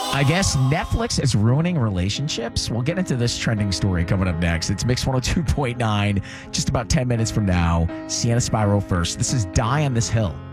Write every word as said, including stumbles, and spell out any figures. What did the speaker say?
I guess Netflix is ruining relationships. We'll get into this trending story coming up next. It's Mix one oh two point nine, just about ten minutes from now. Sienna Spyro first. This is Die on This Hill.